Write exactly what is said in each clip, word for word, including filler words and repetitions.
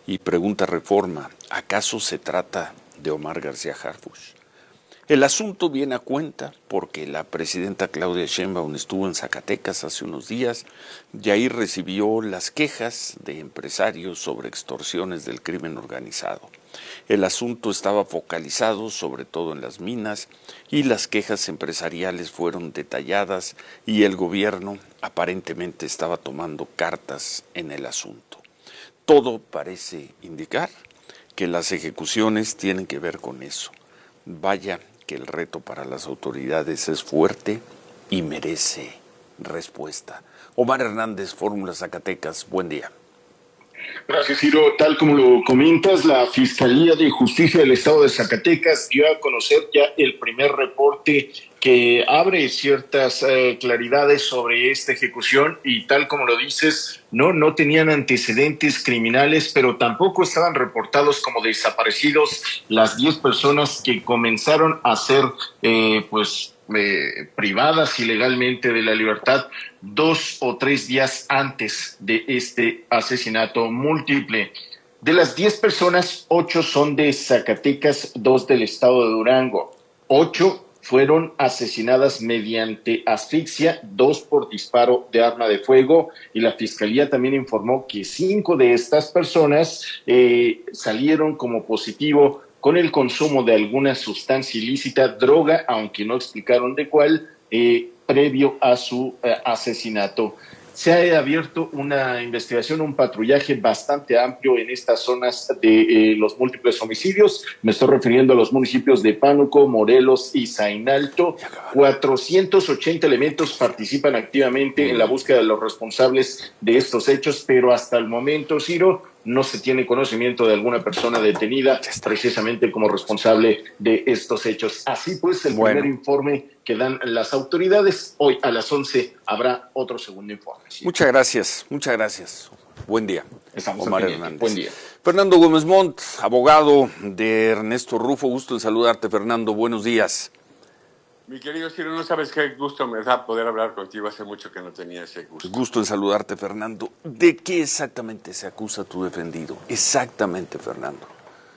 Y pregunta Reforma, ¿acaso se trata de Omar García Harfuch? El asunto viene a cuenta porque la presidenta Claudia Sheinbaum estuvo en Zacatecas hace unos días y ahí recibió las quejas de empresarios sobre extorsiones del crimen organizado. El asunto estaba focalizado sobre todo en las minas y las quejas empresariales fueron detalladas y el gobierno aparentemente estaba tomando cartas en el asunto. Todo parece indicar que las ejecuciones tienen que ver con eso. Vaya que el reto para las autoridades es fuerte y merece respuesta. Omar Hernández, Fórmula Zacatecas, buen día. Gracias, Ciro. Tal como lo comentas, la Fiscalía de Justicia del Estado de Zacatecas dio a conocer ya el primer reporte que abre ciertas eh, claridades sobre esta ejecución y tal como lo dices, no, no tenían antecedentes criminales, pero tampoco estaban reportados como desaparecidos las diez personas que comenzaron a ser eh, pues eh, privadas ilegalmente de la libertad dos o tres días antes de este asesinato múltiple. De las diez personas, ocho son de Zacatecas, dos del estado de Durango. Ocho fueron asesinadas mediante asfixia, dos por disparo de arma de fuego, y la Fiscalía también informó que cinco de estas personas eh, salieron como positivo con el consumo de alguna sustancia ilícita, droga, aunque no explicaron de cuál, eh, previo a su eh, asesinato. Se ha abierto una investigación, un patrullaje bastante amplio en estas zonas de eh, los múltiples homicidios. Me estoy refiriendo a los municipios de Pánuco, Morelos y Zainalto. cuatrocientos ochenta elementos participan activamente en la búsqueda de los responsables de estos hechos, pero hasta el momento, Ciro, no se tiene conocimiento de alguna persona detenida precisamente como responsable de estos hechos. Así pues, el bueno. primer informe que dan las autoridades. Hoy a las once habrá otro segundo informe. ¿Sí? Muchas gracias, muchas gracias. Buen día. Estamos Omar Hernández. Buen día. Fernando Gómez Montt, abogado de Ernesto Rufo. Gusto en saludarte, Fernando. Buenos días. Mi querido Ciro, no sabes qué gusto me da poder hablar contigo. Hace mucho que no tenía ese gusto. Gusto en saludarte, Fernando. ¿De qué exactamente se acusa a tu defendido? Exactamente, Fernando.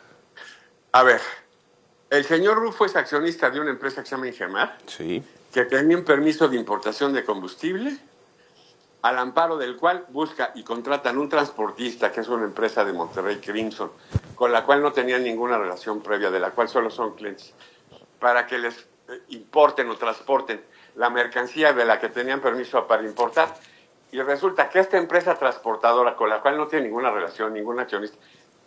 A ver, el señor Rufo es accionista de una empresa que se llama Ingemar, sí, que tenía un permiso de importación de combustible, al amparo del cual busca y contratan un transportista, que es una empresa de Monterrey, Crimson, con la cual no tenían ninguna relación previa, de la cual solo son clientes, para que les importen o transporten la mercancía de la que tenían permiso para importar. Y resulta que esta empresa transportadora, con la cual no tiene ninguna relación, ningún accionista,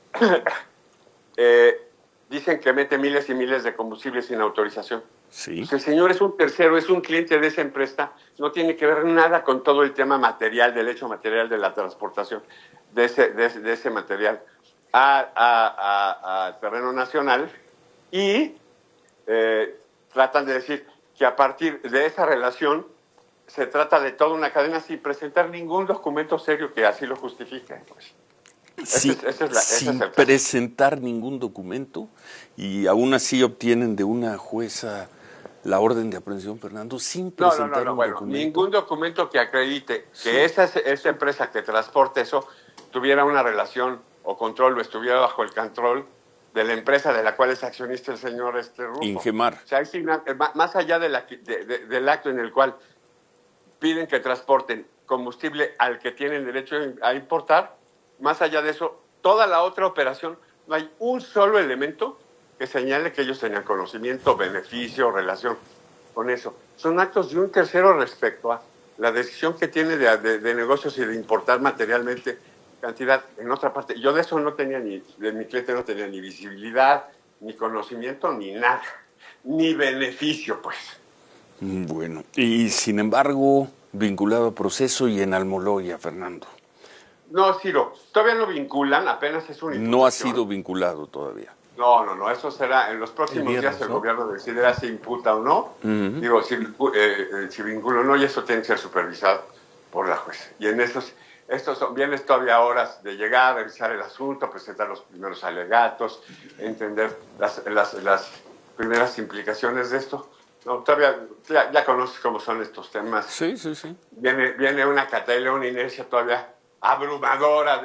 eh, dicen que mete miles y miles de combustibles sin autorización. Sí. Pues el señor es un tercero, es un cliente de esa empresa, no tiene que ver nada con todo el tema material, del hecho material de la transportación de ese, de ese, de ese material a, a, a, a terreno nacional, y eh, tratan de decir que a partir de esa relación se trata de toda una cadena sin presentar ningún documento serio que así lo justifique. Pues. Sí, ese es, ese es la, sin ese es presentar ningún documento, y aún así obtienen de una jueza la orden de aprehensión, Fernando, sin presentar no, no, no, no, un bueno, documento. Ningún documento que acredite sí. que esa, esa empresa que transporte eso tuviera una relación o control o estuviera bajo el control de la empresa de la cual es accionista el señor este Rufo. Ingemar. O sea, más allá de la, de, de, del acto en el cual piden que transporten combustible al que tienen derecho a importar, más allá de eso, toda la otra operación, no hay un solo elemento que señale que ellos tenían conocimiento, beneficio, relación con eso. Son actos de un tercero respecto a la decisión que tiene de, de, de negocios y de importar materialmente cantidad en otra parte. Yo de eso no tenía ni, de mi cliente no tenía ni visibilidad, ni conocimiento, ni nada, ni beneficio, pues. Bueno, y sin embargo, vinculado a proceso y en Almoloya, Fernando. No, Ciro, todavía no vinculan, apenas es una No ha sido vinculado todavía. No, no, no, eso será, en los próximos el viernes, días el ¿no? gobierno decidirá si imputa o no. Uh-huh. Digo, si, eh, si vincula o no, y eso tiene que ser supervisado por la jueza. Y en esos, estos son, vienes todavía horas de llegar, revisar el asunto, presentar los primeros alegatos, entender las, las, las primeras implicaciones de esto. No, todavía, ya, ya conoces cómo son estos temas. Sí, sí, sí. Viene, viene una catálogos, una inercia todavía abrumadora de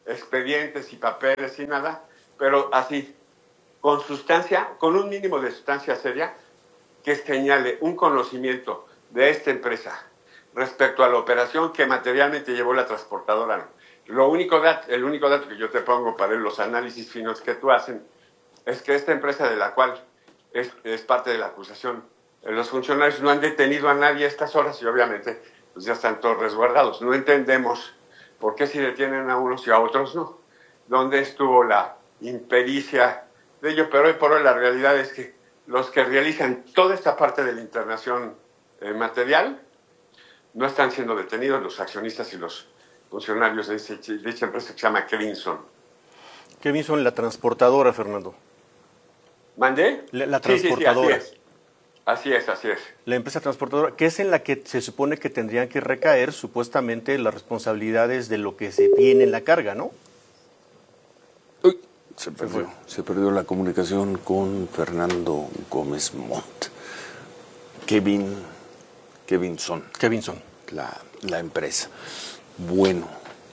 expedientes y papeles y nada, pero así, con sustancia, con un mínimo de sustancia seria, que señale un conocimiento de esta empresa respecto a la operación que materialmente llevó la transportadora. Lo único dat- el único dato que yo te pongo para los análisis finos que tú hacen es que esta empresa de la cual es, es parte de la acusación, los funcionarios no han detenido a nadie a estas horas y obviamente pues ya están todos resguardados. No entendemos por qué si detienen a unos y a otros no. ¿Dónde estuvo la impericia de ello? Pero hoy por hoy la realidad es que los que realizan toda esta parte de la internación eh, material no están siendo detenidos, los accionistas y los funcionarios de, ese, de dicha empresa que se llama Kevinson. Kevinson, la transportadora, Fernando. ¿Mandé? La, la transportadora. Sí, sí, sí, así es. Así es, así es. La empresa transportadora, que es en la que se supone que tendrían que recaer supuestamente las responsabilidades de lo que se tiene en la carga, ¿no? Uy, se perdió, se perdió la comunicación con Fernando Gómez Montt. Kevin, Kevinson. Kevinson. La, la empresa. Bueno.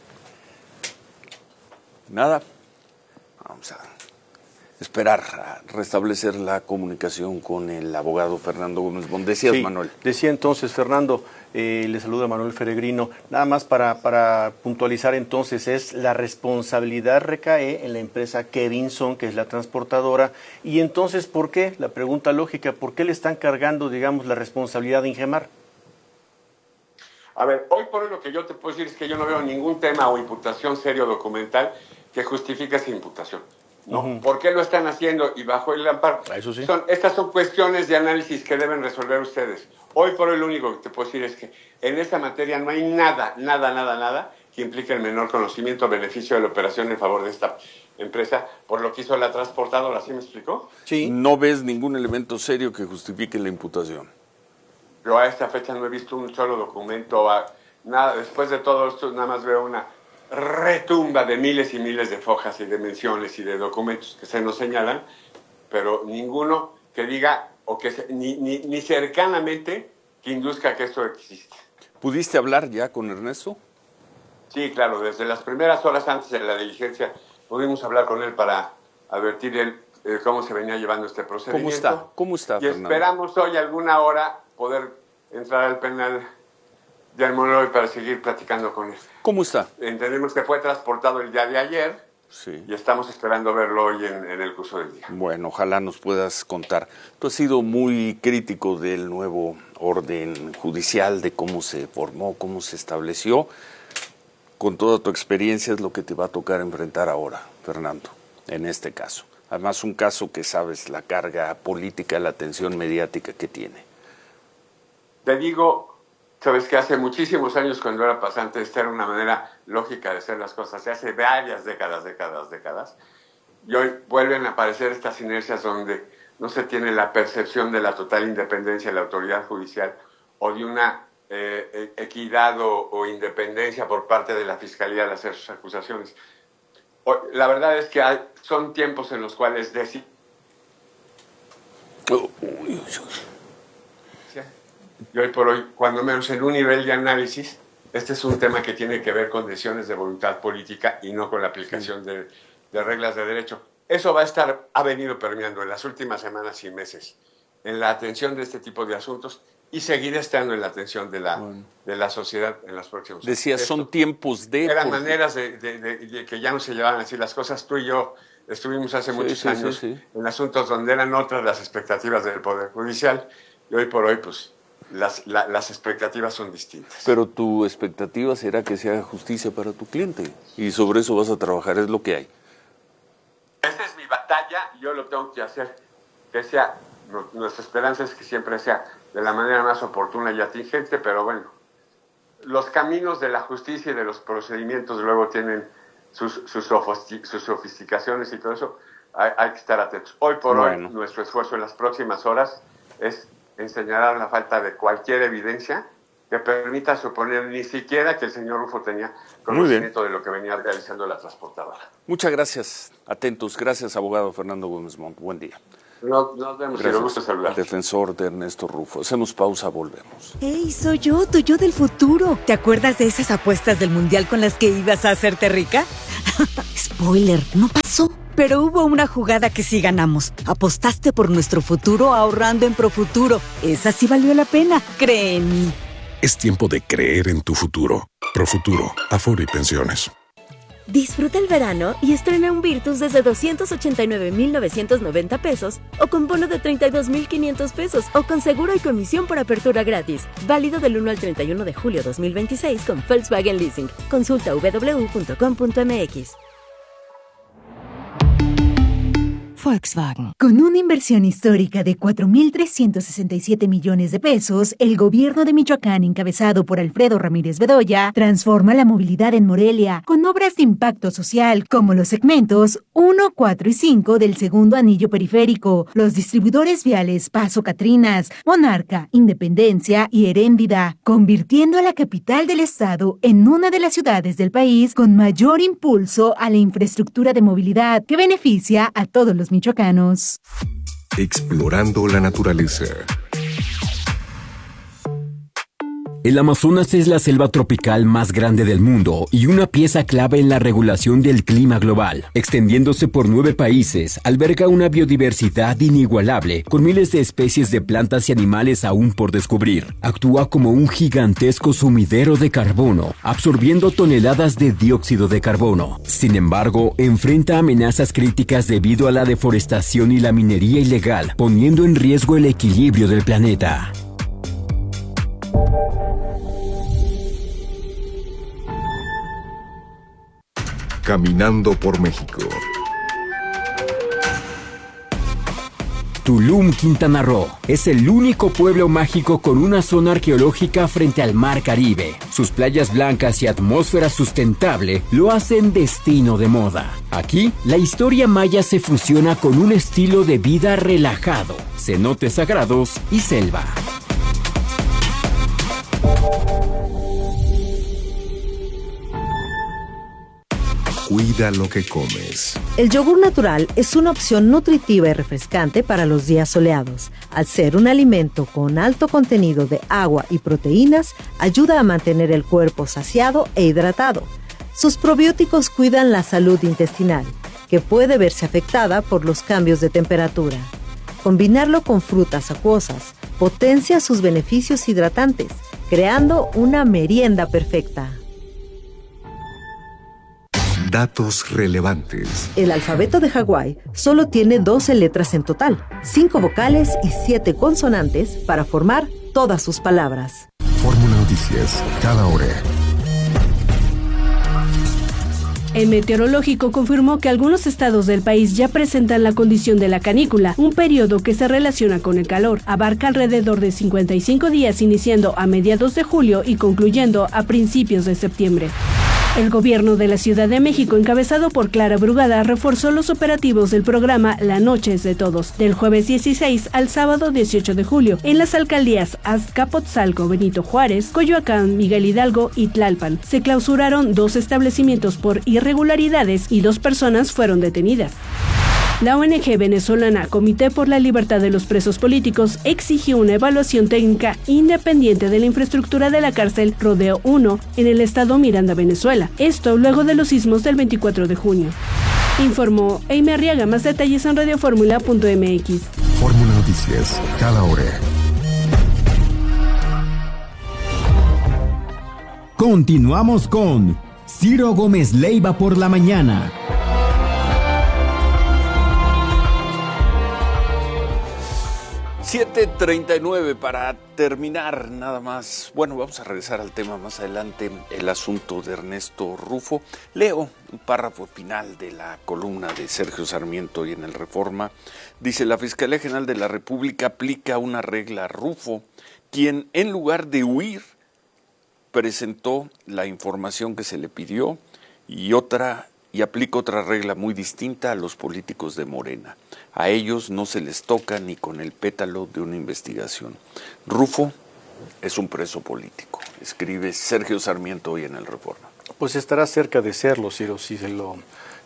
Nada. Vamos a esperar a restablecer la comunicación con el abogado Fernando Gómez Montt. Decías, Sí, Manuel. Decía entonces, Fernando, eh, le saluda Manuel Feregrino. Nada más para, para puntualizar entonces, es la responsabilidad recae en la empresa Kevinson, que es la transportadora. Y entonces, ¿por qué? La pregunta lógica, ¿por qué le están cargando, digamos, la responsabilidad de Ingemar? A ver, hoy por hoy lo que yo te puedo decir es que yo no veo ningún tema o imputación serio documental que justifique esa imputación, ¿no? Uh-huh. ¿Por qué lo están haciendo y bajo el amparo? Eso sí. Son, estas son cuestiones de análisis que deben resolver ustedes. Hoy por hoy lo único que te puedo decir es que en esta materia no hay nada, nada, nada, nada que implique el menor conocimiento o beneficio de la operación en favor de esta empresa por lo que hizo la transportadora. ¿Sí me explicó? Sí. ¿No ves ningún elemento serio que justifique la imputación? Yo a esta fecha no he visto un solo documento, nada. Después de todo esto nada más veo una retumba de miles y miles de fojas y de menciones y de documentos que se nos señalan, pero ninguno que diga, o que se, ni, ni, ni cercanamente que induzca que esto existe. ¿Pudiste hablar ya con Ernesto? Sí, claro, desde las primeras horas antes de la diligencia pudimos hablar con él para advertir él, eh, cómo se venía llevando este procedimiento. ¿Cómo está? ¿Cómo está, Y Fernando? esperamos hoy alguna hora poder entrar al penal de Almonroy para seguir platicando con él. ¿Cómo está? Entendemos que fue transportado el día de ayer, sí, y estamos esperando verlo hoy en, en el curso del día. Bueno, ojalá nos puedas contar. Tú has sido muy crítico del nuevo orden judicial, de cómo se formó, cómo se estableció. Con toda tu experiencia es lo que te va a tocar enfrentar ahora, Fernando, en este caso. Además, un caso que sabes la carga política, la tensión mediática que tiene. Te digo, sabes que hace muchísimos años cuando era pasante, esta era una manera lógica de hacer las cosas, hace varias décadas, décadas, décadas, y hoy vuelven a aparecer estas inercias donde no se tiene la percepción de la total independencia de la autoridad judicial o de una eh, equidad o, o independencia por parte de la Fiscalía al hacer sus acusaciones. Hoy, la verdad es que hay, son tiempos en los cuales decir... Oh, uy, uy, uy. Y hoy por hoy, cuando menos en un nivel de análisis, este es un tema que tiene que ver con decisiones de voluntad política y no con la aplicación de, de reglas de derecho. Eso va a estar, ha venido permeando en las últimas semanas y meses en la atención de este tipo de asuntos y seguirá estando en la atención de la, bueno. de la sociedad en los próximos años. Decías, son tiempos de... Eran porque... maneras de, de, de, de que ya no se llevaban así las cosas. Tú y yo estuvimos hace sí, muchos sí, años sí, sí. en asuntos donde eran otras las expectativas del Poder Judicial y hoy por hoy, pues... Las, la, las expectativas son distintas. Pero tu expectativa será que se haga justicia para tu cliente y sobre eso vas a trabajar, es lo que hay. Esa es mi batalla y yo lo tengo que hacer, que sea, no, nuestra esperanza es que siempre sea de la manera más oportuna y atingente, pero bueno, los caminos de la justicia y de los procedimientos luego tienen sus, sus, sus sofisticaciones y todo eso, hay, hay que estar atentos. Hoy por bueno. hoy, nuestro esfuerzo en las próximas horas es enseñará la falta de cualquier evidencia que permita suponer ni siquiera que el señor Rufo tenía conocimiento de lo que venía realizando la transportadora. Muchas gracias. Atentos. Gracias, abogado Fernando Gómez Montt. Buen día. No, nos vemos, Ciro, gusto saludar. Defensor de Ernesto Rufo. Hacemos pausa, volvemos. ¡Hey, soy yo, tu yo del futuro! ¿Te acuerdas de esas apuestas del Mundial con las que ibas a hacerte rica? Spoiler, no pasó. Pero hubo una jugada que sí ganamos. Apostaste por nuestro futuro ahorrando en Profuturo. Esa sí valió la pena, cree en mí. Es tiempo de creer en tu futuro. Profuturo, Afore y Pensiones. Disfruta el verano y estrena un Virtus desde doscientos ochenta y nueve mil novecientos noventa pesos o con bono de treinta y dos mil quinientos pesos o con seguro y comisión por apertura gratis. Válido del uno al treinta y uno de julio dos mil veintiséis con Volkswagen Leasing. Consulta doble u doble u doble u punto com punto m x. Volkswagen. Con una inversión histórica de cuatro mil trescientos sesenta y siete millones de pesos, el gobierno de Michoacán, encabezado por Alfredo Ramírez Bedoya, transforma la movilidad en Morelia con obras de impacto social como los segmentos uno, cuatro y cinco del segundo anillo periférico, los distribuidores viales Paso Catrinas, Monarca, Independencia y Heréndida, convirtiendo a la capital del estado en una de las ciudades del país con mayor impulso a la infraestructura de movilidad que beneficia a todos los michoacanos. Explorando la naturaleza. El Amazonas es la selva tropical más grande del mundo y una pieza clave en la regulación del clima global. Extendiéndose por nueve países, alberga una biodiversidad inigualable, con miles de especies de plantas y animales aún por descubrir. Actúa como un gigantesco sumidero de carbono, absorbiendo toneladas de dióxido de carbono. Sin embargo, enfrenta amenazas críticas debido a la deforestación y la minería ilegal, poniendo en riesgo el equilibrio del planeta. Caminando por México. Tulum, Quintana Roo, es el único pueblo mágico con una zona arqueológica frente al Mar Caribe. Sus playas blancas y atmósfera sustentable lo hacen destino de moda. Aquí, la historia maya se fusiona con un estilo de vida relajado, cenotes sagrados y selva. Cuida lo que comes. El yogur natural es una opción nutritiva y refrescante para los días soleados. Al ser un alimento con alto contenido de agua y proteínas, ayuda a mantener el cuerpo saciado e hidratado. Sus probióticos cuidan la salud intestinal, que puede verse afectada por los cambios de temperatura. Combinarlo con frutas acuosas potencia sus beneficios hidratantes, creando una merienda perfecta. Datos relevantes. El alfabeto de Hawái solo tiene doce letras en total, cinco vocales y siete consonantes para formar todas sus palabras. Fórmula Noticias, cada hora. El meteorológico confirmó que algunos estados del país ya presentan la condición de la canícula, un periodo que se relaciona con el calor. Abarca alrededor de cincuenta y cinco días, iniciando a mediados de julio y concluyendo a principios de septiembre. El gobierno de la Ciudad de México, encabezado por Clara Brugada, reforzó los operativos del programa La Noche es de Todos, del jueves dieciséis al sábado dieciocho de julio, en las alcaldías Azcapotzalco, Benito Juárez, Coyoacán, Miguel Hidalgo y Tlalpan. Se clausuraron dos establecimientos por irregularidades y dos personas fueron detenidas. La O N G venezolana Comité por la Libertad de los Presos Políticos exigió una evaluación técnica independiente de la infraestructura de la cárcel Rodeo uno en el estado Miranda, Venezuela. Esto luego de los sismos del veinticuatro de junio. Informó Eime Arriaga. Más detalles en radioformula punto m x. Fórmula Noticias, cada hora. Continuamos con Ciro Gómez Leiva por la mañana. siete treinta y nueve para terminar nada más. Bueno, vamos a regresar al tema más adelante, el asunto de Ernesto Rufo. Leo un párrafo final de la columna de Sergio Sarmiento y en el Reforma. Dice, la Fiscalía General de la República aplica una regla a Rufo, quien en lugar de huir presentó la información que se le pidió y otra y aplica otra regla muy distinta a los políticos de Morena. A ellos no se les toca ni con el pétalo de una investigación. Rufo es un preso político, escribe Sergio Sarmiento hoy en el Reforma. Pues estará cerca de serlo, Ciro, si se lo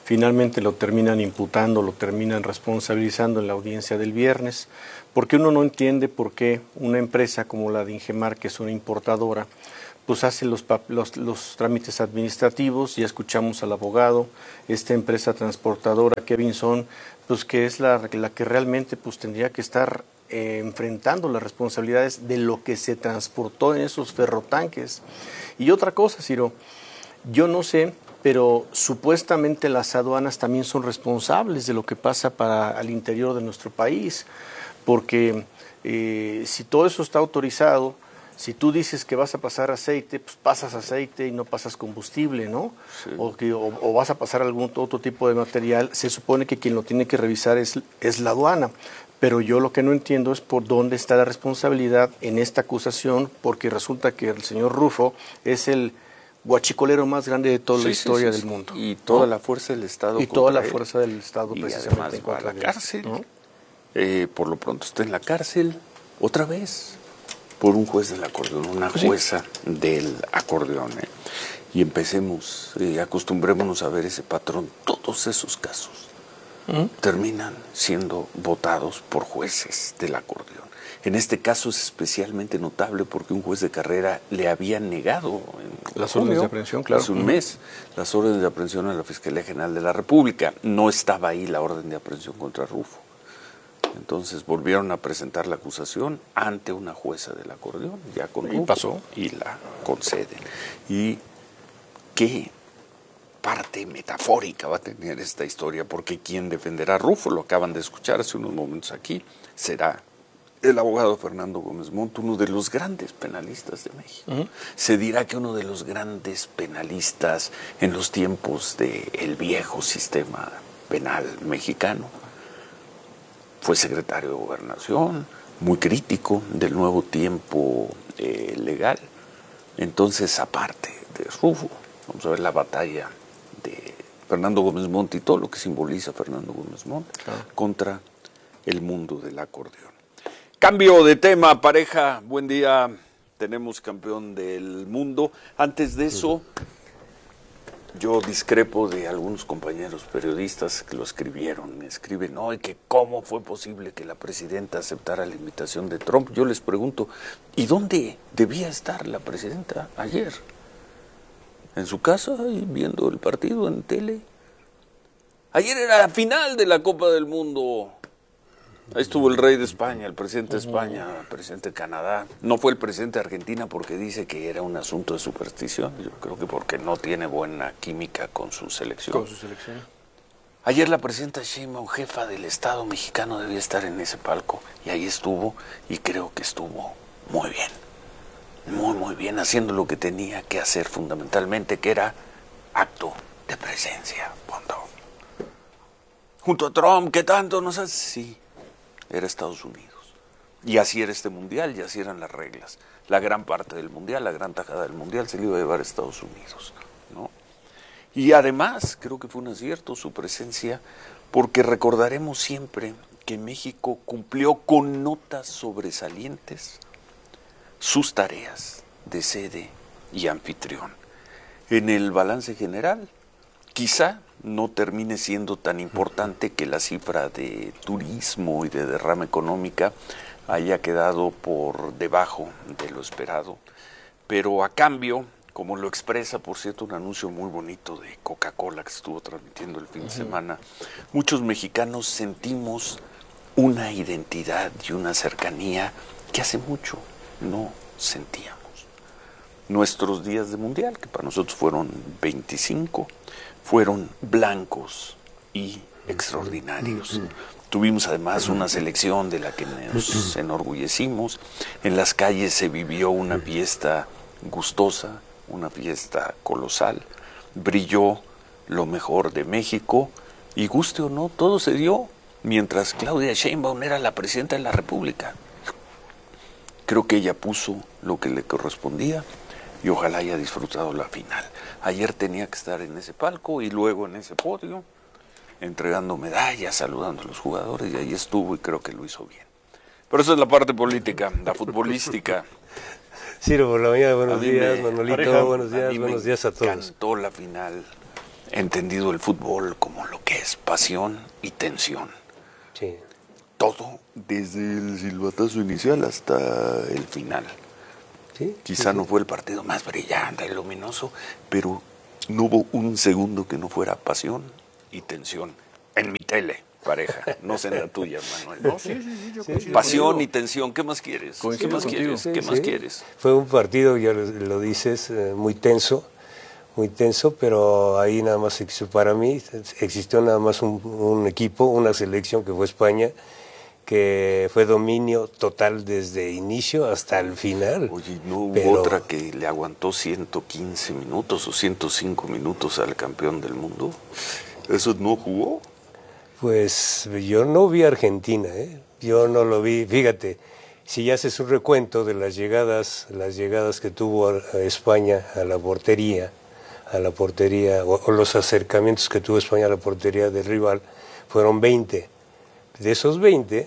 finalmente lo terminan imputando, lo terminan responsabilizando en la audiencia del viernes, porque uno no entiende por qué una empresa como la de Ingemar, que es una importadora, pues hace los, los, los trámites administrativos. Ya escuchamos al abogado, esta empresa transportadora Kevinson, pues que es la, la que realmente pues tendría que estar eh, enfrentando las responsabilidades de lo que se transportó en esos ferrotanques. Y otra cosa, Ciro, yo no sé, pero supuestamente las aduanas también son responsables de lo que pasa para al interior de nuestro país, porque eh, si todo eso está autorizado, si tú dices que vas a pasar aceite, pues pasas aceite y no pasas combustible, ¿no? Sí. O, que, o, o vas a pasar algún otro tipo de material, se supone que quien lo tiene que revisar es, es la aduana. Pero yo lo que no entiendo es por dónde está la responsabilidad en esta acusación, porque resulta que el señor Rufo es el guachicolero más grande de toda sí, la historia sí, sí, del mundo. Y toda ¿no? la fuerza del Estado. Y toda la él. fuerza del Estado y precisamente además va a la cárcel. ¿No? Eh, por lo pronto está en la cárcel otra vez por un juez del acordeón, una jueza sí. del acordeón. ¿eh? Y empecemos, eh, acostumbrémonos a ver ese patrón. Todos esos casos ¿Mm? terminan siendo votados por jueces del acordeón. En este caso es especialmente notable porque un juez de carrera le había negado en las órdenes de aprehensión, claro. hace un mes, las órdenes de aprehensión a la Fiscalía General de la República. No estaba ahí la orden de aprehensión contra Rufo. Entonces volvieron a presentar la acusación ante una jueza del acordeón, ya con Rufo, pasó y la conceden. Y qué parte metafórica va a tener esta historia, porque quien defenderá a Rufo, lo acaban de escuchar hace unos momentos aquí, será el abogado Fernando Gómez Montt, uno de los grandes penalistas de México. Uh-huh. Se dirá que uno de los grandes penalistas en los tiempos del viejo sistema penal mexicano. Fue secretario de Gobernación, muy crítico del nuevo tiempo eh, legal. Entonces, aparte de Rufo, vamos a ver la batalla de Fernando Gómez Montt y todo lo que simboliza Fernando Gómez Montt ah. contra el mundo del acordeón. Cambio de tema, pareja, buen día, tenemos campeón del mundo. Antes de eso, yo discrepo de algunos compañeros periodistas que lo escribieron, me escriben, no, y que cómo fue posible que la presidenta aceptara la invitación de Trump. Yo les pregunto, ¿y dónde debía estar la presidenta ayer? ¿En su casa y viendo el partido en tele? Ayer era la final de la Copa del Mundo. Ahí estuvo el rey de España, el presidente de España, el presidente de Canadá. No fue el presidente de Argentina porque dice que era un asunto de superstición. Yo creo que porque no tiene buena química con su selección. Con su selección. Ayer la presidenta Sheinbaum, jefa del Estado mexicano, debía estar en ese palco. Y ahí estuvo, y creo que estuvo muy bien. Muy, muy bien, haciendo lo que tenía que hacer fundamentalmente, que era acto de presencia. Punto. Junto a Trump, ¿qué tanto nos hace? Sí. Era Estados Unidos. Y así era este mundial, y así eran las reglas. La gran parte del mundial, la gran tajada del mundial se le iba a llevar a Estados Unidos, ¿no? Y además, creo que fue un acierto su presencia, porque recordaremos siempre que México cumplió con notas sobresalientes sus tareas de sede y anfitrión. En el balance general, quizá no termine siendo tan importante que la cifra de turismo y de derrama económica haya quedado por debajo de lo esperado, pero a cambio, como lo expresa, por cierto, un anuncio muy bonito de Coca-Cola que estuvo transmitiendo el fin de semana, muchos mexicanos sentimos una identidad y una cercanía que hace mucho no sentíamos. Nuestros días de mundial, que para nosotros fueron veinticinco, fueron blancos y extraordinarios. Tuvimos además una selección de la que nos enorgullecimos. En las calles se vivió una fiesta gustosa, una fiesta colosal. Brilló lo mejor de México y, guste o no, todo se dio mientras Claudia Sheinbaum era la presidenta de la República. Creo que ella puso lo que le correspondía y ojalá haya disfrutado la final. Ayer tenía que estar en ese palco y luego en ese podio, entregando medallas, saludando a los jugadores, y ahí estuvo y creo que lo hizo bien. Pero esa es la parte política, la futbolística. Ciro, por la mañana, buenos A mí días, me- Manolito, pareja, buenos a días, mí me buenos días a todos. encantó la final entendido el fútbol como lo que es pasión y tensión. Sí. Todo, desde el silbatazo inicial hasta el final. Sí, Quizá sí, no sí. fue el partido más brillante y luminoso, pero no hubo un segundo que no fuera pasión y tensión. En mi tele, pareja, no sé en la tuya, Manuel. No, sí, sí, sí, yo Sí, coincido pasión contigo. y tensión, ¿qué más quieres? Coincido ¿Qué más contigo. quieres? ¿Qué Sí, más sí. quieres? Fue un partido, ya lo, lo dices, eh, muy tenso, muy tenso, pero ahí nada más existió, para mí existió nada más un, un equipo, una selección que fue España, que fue dominio total desde inicio hasta el final. Oye, ¿no hubo pero, otra que le aguantó ciento quince minutos o ciento cinco minutos al campeón del mundo? ¿Eso no jugó? Pues yo no vi a Argentina, ¿eh? Yo no lo vi, fíjate, si ya haces un recuento de las llegadas, las llegadas que tuvo a España a la portería, a la portería, o, o los acercamientos que tuvo España a la portería del rival, fueron veinte. De esos veinte,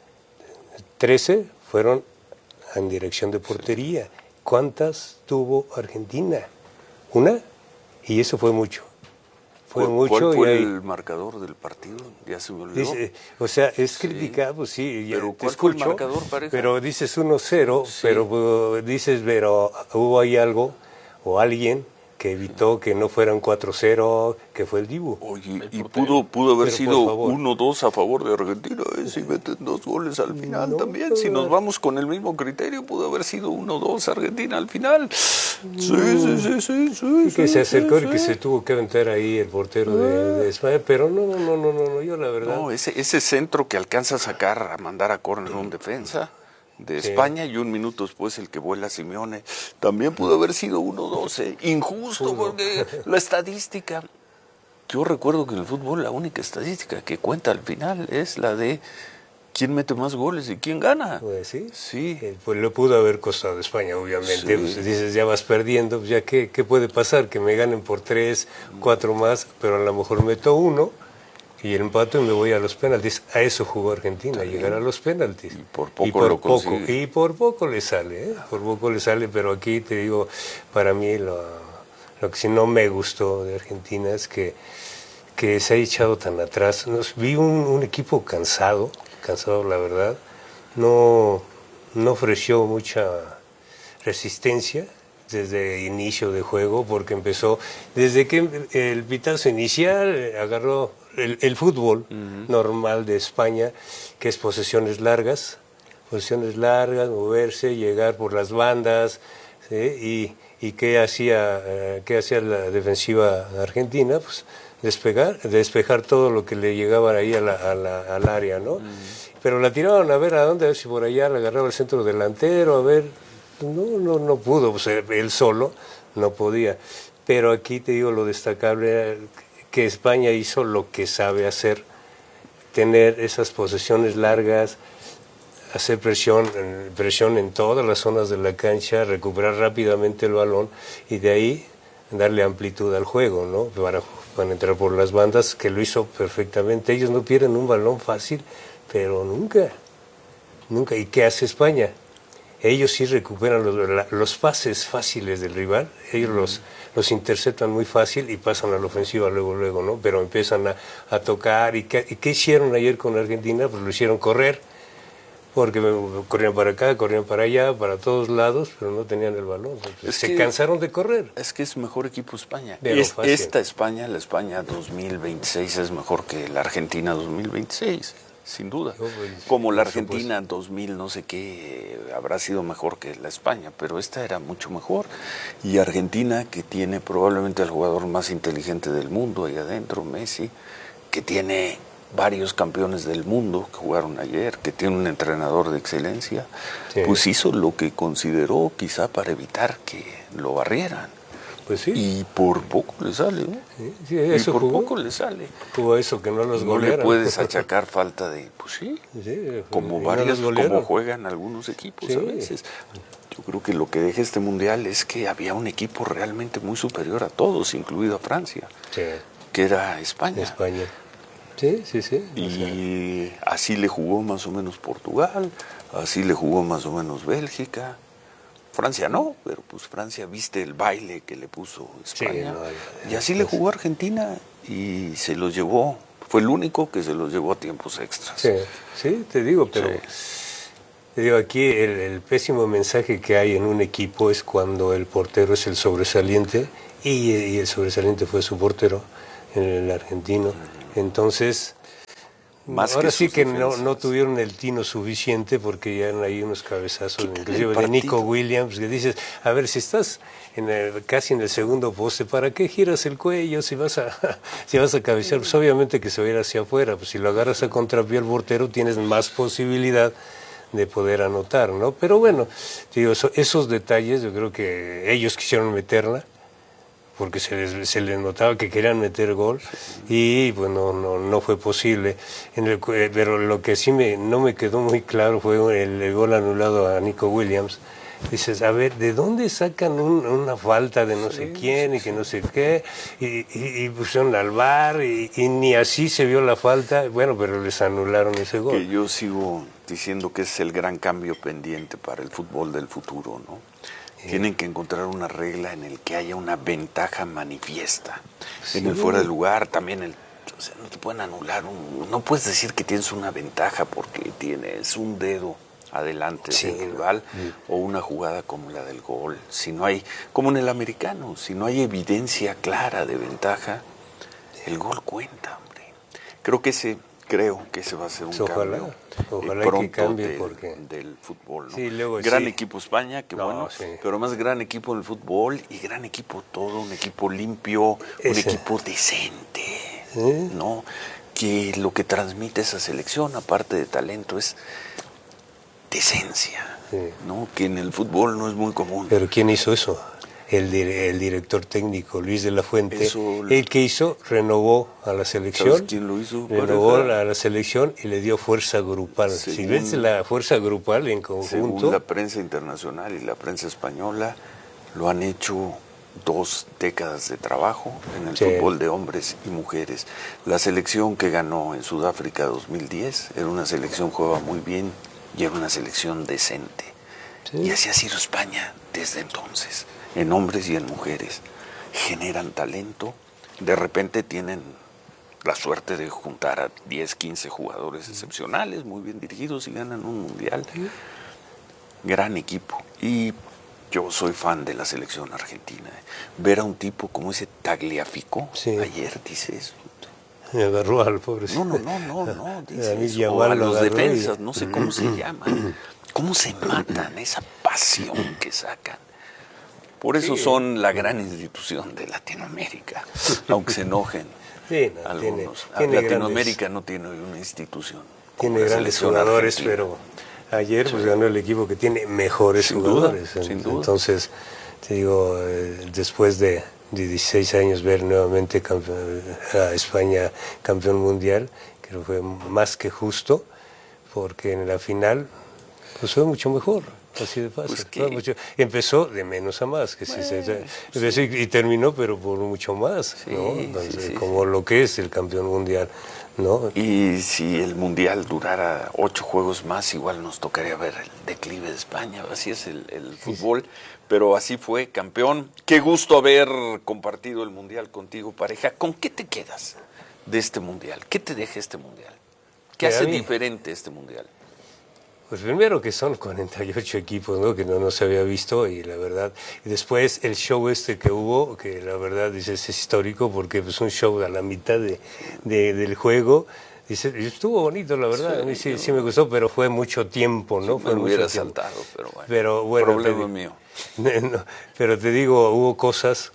trece fueron en dirección de portería. ¿Cuántas tuvo Argentina? ¿Una? Y eso fue mucho. Fue ¿Cuál, mucho. ¿Cuál fue y ahí, el marcador del partido? Ya se me olvidó. dice, o sea, es Sí. criticado, pues sí, Pero te ¿cuál fue el escucho, marcador, pareja? pero dices uno cero, Sí. pero uh, dices, pero hubo ahí algo o alguien que evitó que no fueran cuatro cero, que fue el Dibu. Oye, y pudo, pudo haber Pero, sido por favor. uno dos a favor de Argentina, ¿eh? Si meten dos goles al final No, también. Si nos vamos con el mismo criterio, pudo haber sido uno dos Argentina al final. Sí, sí, sí, sí, sí. Y que sí, se acercó sí, y que sí. se tuvo que aventar ahí el portero de, de España, pero no, no, no, no, no, no, yo la verdad. No, ese, ese centro que alcanza a sacar, a mandar a córner un defensa de Sí. España y un minuto después el que vuela Simeone, también pudo haber sido uno dos. ¿eh? Injusto, porque la estadística... Yo recuerdo que en el fútbol la única estadística que cuenta al final es la de quién mete más goles y quién gana. Pues sí, Sí. Eh, pues le pudo haber costado a España, obviamente. Sí. Pues dices, ya vas perdiendo, pues ya qué, qué puede pasar, que me ganen por tres, cuatro más, pero a lo mejor meto uno y el empate y me voy a los penaltis. A eso jugó Argentina, a llegar a los penaltis. Y por poco lo consigue. Y por poco le sale, ¿eh? Por poco le sale, pero aquí te digo, para mí lo, lo que sí no me gustó de Argentina es que, que se ha echado tan atrás. Nos, vi un, un equipo cansado, cansado la verdad, no, no ofreció mucha resistencia desde inicio de juego, porque empezó, desde que el pitazo inicial agarró el, el fútbol uh-huh. normal de España, que es posesiones largas, posesiones largas, moverse, llegar por las bandas, ¿sí? y, y qué hacía, eh, qué hacía la defensiva argentina, pues despegar, despejar todo lo que le llegaba ahí a la, a la, al área, ¿no? Uh-huh. Pero la tiraron a ver a dónde, a ver si por allá le agarraba el centro delantero, a ver, no, no, no pudo, pues él solo no podía. Pero aquí te digo lo destacable, que España hizo lo que sabe hacer, tener esas posesiones largas, hacer presión, presión en todas las zonas de la cancha, recuperar rápidamente el balón y de ahí darle amplitud al juego, ¿no? Para, para entrar por las bandas, que lo hizo perfectamente. Ellos no pierden un balón fácil, pero nunca, nunca. ¿Y qué hace España? Ellos sí recuperan los, los pases fáciles del rival, ellos los, los interceptan muy fácil y pasan a la ofensiva luego, luego, ¿no? Pero empiezan a, a tocar. ¿Y qué, ¿Y qué hicieron ayer con Argentina? Pues lo hicieron correr, porque corrían para acá, corrían para allá, para todos lados, pero no tenían el balón. Entonces, se que, cansaron de correr. Es que es mejor equipo España. Es, esta España, la España dos mil veintiséis, es mejor que la Argentina dos mil veintiséis. Sin duda, como la Argentina dos mil no sé qué habrá sido mejor que la España, pero esta era mucho mejor. Y Argentina, que tiene probablemente al jugador más inteligente del mundo ahí adentro, Messi, que tiene varios campeones del mundo que jugaron ayer, que tiene un entrenador de excelencia, sí. Pues hizo lo que consideró quizá para evitar que lo barrieran. Pues sí. Y por poco le sale, ¿no? Sí, sí, eso y por jugó. poco le sale. Tuvo eso que no los no golearon. No le puedes achacar falta de, pues sí, sí como varias, no como juegan algunos equipos sí. a veces. Yo creo que lo que deja este mundial es que había un equipo realmente muy superior a todos, incluido a Francia, sí. que era España. España. Sí, sí, sí. Y o sea. así le jugó más o menos Portugal, así le jugó más o menos Bélgica. Francia no, pero pues Francia, viste el baile que le puso España. Sí, no, ya, ya, y así le jugó a Argentina y se los llevó. Fue el único que se los llevó a tiempos extras. Sí, sí, te digo, pero sí. Te digo, aquí el, el pésimo mensaje que hay en un equipo es cuando el portero es el sobresaliente y, y el sobresaliente fue su portero, el argentino. Entonces, Más ahora que sí que no, no tuvieron el tino suficiente porque ya hay unos cabezazos, inclusive de Nico Williams, que dices, a ver, si estás en el, casi en el segundo poste, ¿para qué giras el cuello si vas a si vas a cabecear? Pues obviamente que se va a ir hacia afuera, pues si lo agarras a contrapié al portero tienes más posibilidad de poder anotar, ¿no? Pero bueno, digo, eso, esos detalles yo creo que ellos quisieron meterla, porque se les, se les notaba que querían meter gol y bueno, no, no fue posible. En el, pero lo que sí me, no me quedó muy claro fue el, el gol anulado a Nico Williams. Dices, a ver, ¿de dónde sacan un, una falta de no sé quién y que no sé qué? Y, y, y pusieron al V A R y, y ni así se vio la falta. Bueno, pero les anularon ese gol. Que yo sigo diciendo que es el gran cambio pendiente para el fútbol del futuro, ¿no? Tienen que encontrar una regla en el que haya una ventaja manifiesta. Sí. En el fuera de lugar, también el, o sea, no te pueden anular, un, no puedes decir que tienes una ventaja porque tienes un dedo adelante sí. del rival sí. o una jugada como la del gol. Si no hay, como en el americano, si no hay evidencia clara de ventaja, el gol cuenta, hombre. Creo que ese, creo que ese va a ser un ojalá, cambio. Ojalá pronto que cambie del, porque... del fútbol, ¿no? Sí, luego, gran sí. equipo España, que no, bueno, sí. pero más gran equipo en el fútbol y gran equipo todo, un equipo limpio, Ese. un equipo decente, ¿Eh? ¿no? Que lo que transmite esa selección, aparte de talento, es decencia, sí. ¿no? Que en el fútbol no es muy común. ¿Pero quién hizo eso? El, el director técnico Luis de la Fuente, eso, el que hizo, renovó a la selección. ¿Sabes quién lo hizo? Renovó a la selección y le dio fuerza grupal. Según, si ves la fuerza grupal en conjunto... Según la prensa internacional y la prensa española, lo han hecho dos décadas de trabajo en el sí. fútbol de hombres y mujeres. La selección que ganó en Sudáfrica dos mil diez era una selección que jugaba muy bien y era una selección decente. Sí. Y así ha sido España desde entonces. En hombres y en mujeres, generan talento, de repente tienen la suerte de juntar a diez, quince jugadores excepcionales, muy bien dirigidos y ganan un mundial. Gran equipo. Y yo soy fan de la selección argentina. Ver a un tipo como ese Tagliafico, sí. ayer dice eso. Me agarró al pobre. No, no, no, no, no, dice eso. O a los defensas, no sé cómo se llaman. ¿Cómo se matan? Esa pasión que sacan. Por eso sí, son la gran institución de Latinoamérica, aunque se enojen sí, no, algunos. Tiene, tiene Latinoamérica grandes, no tiene una institución. Tiene grandes jugadores, argentina. Pero ayer sí. pues, ganó el equipo que tiene mejores sin jugadores. Duda, sin duda. Entonces, te digo, eh, después de, de dieciséis años ver nuevamente campeón, a España campeón mundial, creo que fue más que justo, porque en la final pues, fue mucho mejor. Así de fácil. Pues mucho, empezó de menos a más, que bueno, sí, se, empezó sí. y, y terminó, pero por mucho más, sí, ¿no? Entonces, sí, sí, como sí. lo que es el campeón mundial, ¿no? Y si el mundial durara ocho juegos más, igual nos tocaría ver el declive de España. Así es el, el fútbol, sí. pero así fue, campeón. Qué gusto haber compartido el mundial contigo, pareja. ¿Con qué te quedas de este mundial? ¿Qué te deja este mundial? ¿Qué hace diferente este mundial? Pues primero que son cuarenta y ocho equipos, ¿no? Que no, no se había visto y la verdad, y después el show este que hubo, que la verdad dices, es histórico porque es pues, un show a la mitad de, de, del juego, dice, estuvo bonito la verdad, sí, a mí sí, sí me gustó, pero fue mucho tiempo, ¿no? Sí, fue me mucho hubiera tiempo. saltado, pero bueno, pero, bueno problema te, mío. No, pero te digo, hubo cosas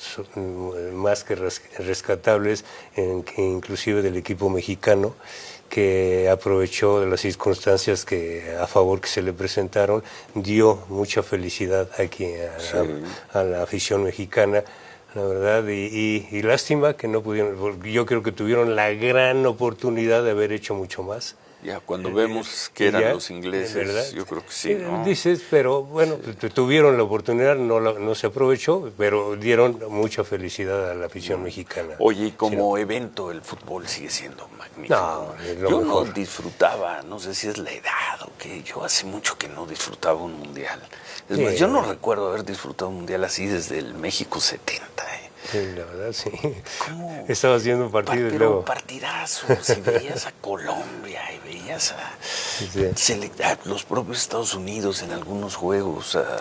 más que rescatables, en, que inclusive del equipo mexicano, que aprovechó de las circunstancias que a favor que se le presentaron, dio mucha felicidad aquí a, sí. a, a la afición mexicana, la verdad, y, y, y lástima que no pudieron, porque yo creo que tuvieron la gran oportunidad de haber hecho mucho más, Ya cuando vemos que eran ya, los ingleses, ¿verdad? yo creo que sí, ¿no? Dices, pero bueno, tuvieron la oportunidad, no, la, no se aprovechó, pero dieron mucha felicidad a la afición mexicana. Oye, y como sí, ¿no? evento, el fútbol sigue siendo magnífico. No, es lo yo mejor. no disfrutaba, no sé si es la edad o qué, yo hace mucho que no disfrutaba un mundial. Es Sí. más, yo no recuerdo haber disfrutado un mundial así desde el México setenta, ¿eh? Sí, la verdad, sí. ¿Cómo? Estaba haciendo un partido Pa- y pero luego... partidazos, y veías a Colombia, y veías a, Sí. sele- a los propios Estados Unidos en algunos juegos. a-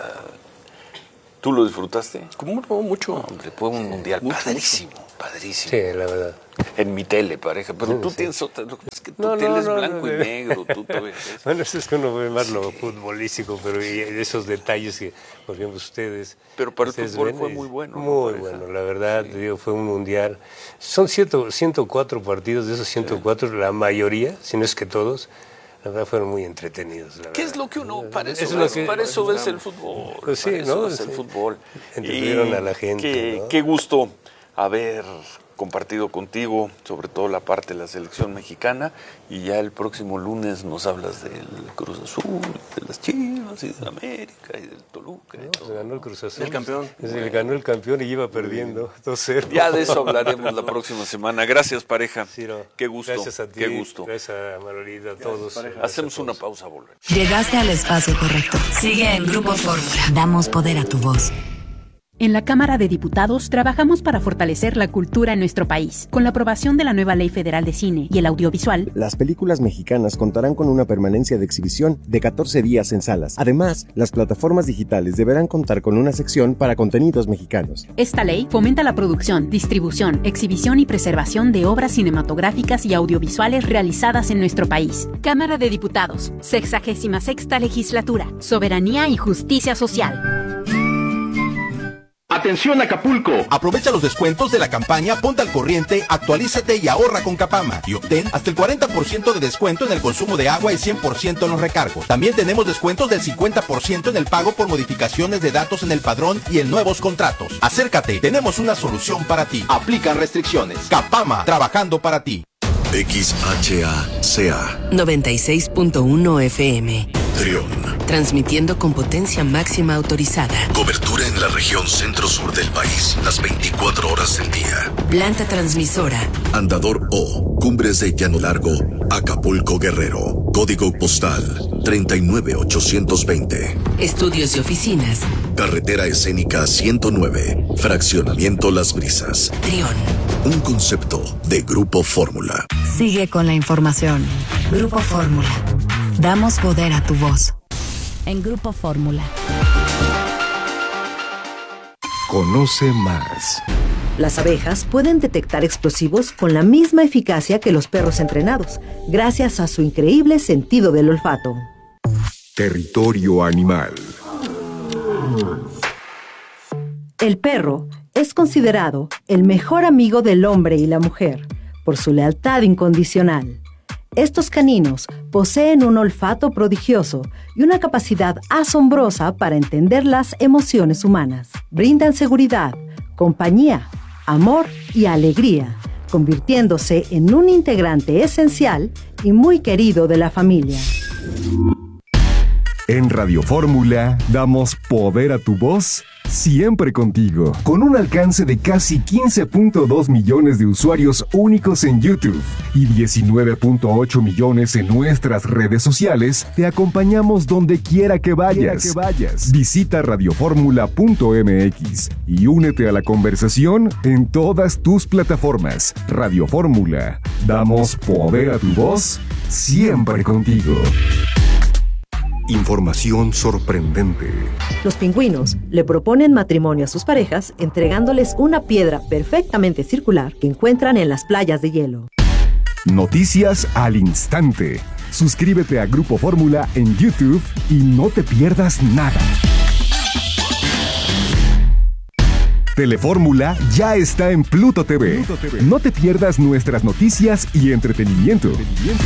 ¿Tú lo disfrutaste? ¿Cómo no? Mucho. No, hombre, fue un mundial mucho, padrísimo, padrísimo. Sí, la verdad. En mi tele, pareja, pero Sí, tú sí. tienes otra, es que tu No, tele no, es no, blanco no, y no. negro, tú te ves. Bueno, eso es que uno ve más lo futbolístico, pero y esos detalles que, por ejemplo, ustedes... Pero para el ustedes fútbol ven, fue es muy bueno, ¿no, Muy pareja? bueno, la verdad, te digo, fue un mundial. Son ciento, ciento cuatro partidos, de esos ciento cuatro, la mayoría, si no es que todos, la verdad fueron muy entretenidos. La ¿Qué verdad. es lo que uno, para eso, Eso es lo ves, que- para eso ves el fútbol? Pues sí, para eso ¿no? ves el Sí. fútbol. Entretuvieron Y a la gente, Qué, ¿no? qué gusto haber compartido contigo, sobre todo la parte de la selección mexicana, y ya el próximo lunes nos hablas del Cruz Azul, de las Chivas y de América y del Toluca. y No, todo. pues ganó el Cruz Azul. El campeón. Es el- ganó el campeón y iba perdiendo dos cero. Ya de eso hablaremos la próxima semana. Gracias, pareja. Ciro, Qué gusto. Gracias a ti. Qué gusto. Gracias a Marolita, a todos. Gracias Hacemos a una todos. pausa, volver. Llegaste al espacio correcto. Sigue en Grupo Fórmula. Damos poder a tu voz. En la Cámara de Diputados trabajamos para fortalecer la cultura en nuestro país. Con la aprobación de la nueva Ley Federal de Cine y el Audiovisual, las películas mexicanas contarán con una permanencia de exhibición de catorce días en salas. Además, las plataformas digitales deberán contar con una sección para contenidos mexicanos. esta ley fomenta la producción, distribución, exhibición y preservación de obras cinematográficas y audiovisuales realizadas en nuestro país. Cámara de Diputados, sexagésima sexta legislatura, soberanía y justicia social. Atención Acapulco, aprovecha los descuentos de la campaña Ponte al Corriente, actualízate y ahorra con Capama y obtén hasta el cuarenta por ciento de descuento en el consumo de agua y cien por ciento en los recargos. También tenemos descuentos del cincuenta por ciento en el pago por modificaciones de datos en el padrón y en nuevos contratos. Acércate, tenemos una solución para ti. Aplican restricciones. Capama, trabajando para ti. X H A C A noventa y seis punto uno F M. Trión. Transmitiendo con potencia máxima autorizada. Cobertura en la región centro-sur del país, las veinticuatro horas del día. Planta transmisora. Andador O, Cumbres de Llano Largo, Acapulco, Guerrero. Código postal treinta y nueve ochocientos veinte. Estudios y oficinas. Carretera escénica ciento nueve, Fraccionamiento Las Brisas. Trión. Un concepto de Grupo Fórmula. Sigue con la información. Grupo Fórmula. Damos poder a tu voz. En Grupo Fórmula. Conoce más. Las abejas pueden detectar explosivos con la misma eficacia que los perros entrenados, gracias a su increíble sentido del olfato. Territorio animal. El perro es considerado el mejor amigo del hombre y la mujer por su lealtad incondicional. Estos caninos poseen un olfato prodigioso y una capacidad asombrosa para entender las emociones humanas. Brindan seguridad, compañía, amor y alegría, convirtiéndose en un integrante esencial y muy querido de la familia. En Radio Fórmula damos poder a tu voz, siempre contigo. Con un alcance de casi quince punto dos millones de usuarios únicos en YouTube y diecinueve punto ocho millones en nuestras redes sociales, te acompañamos donde quiera que vayas. Que vayas. Visita radioformula punto m x y únete a la conversación en todas tus plataformas. Radio Fórmula, damos poder a tu voz, siempre contigo. Información sorprendente. Los pingüinos le proponen matrimonio a sus parejas entregándoles una piedra perfectamente circular que encuentran en las playas de hielo. Noticias al instante. Suscríbete a Grupo Fórmula en YouTube y no te pierdas nada. Telefórmula ya está en Pluto T V. Pluto T V. No te pierdas nuestras noticias y entretenimiento. entretenimiento.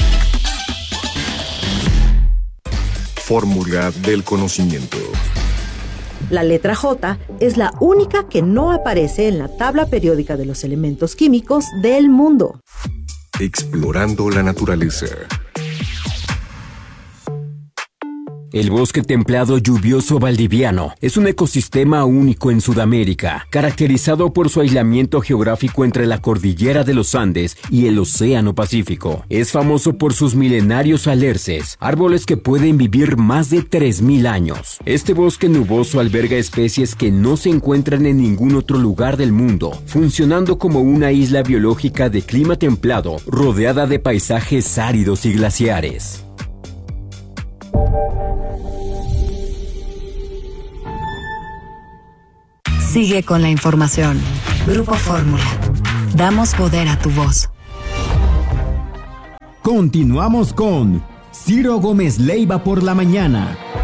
Fórmula del conocimiento. La letra J es la única que no aparece en la tabla periódica de los elementos químicos del mundo. Explorando la naturaleza. El bosque templado lluvioso valdiviano es un ecosistema único en Sudamérica, caracterizado por su aislamiento geográfico entre la cordillera de los Andes y el Océano Pacífico. Es famoso por sus milenarios alerces, árboles que pueden vivir más de tres mil años. Este bosque nuboso alberga especies que no se encuentran en ningún otro lugar del mundo, funcionando como una isla biológica de clima templado, rodeada de paisajes áridos y glaciares. Sigue con la información. Grupo Fórmula. Damos poder a tu voz. Continuamos con Ciro Gómez Leiva por la mañana.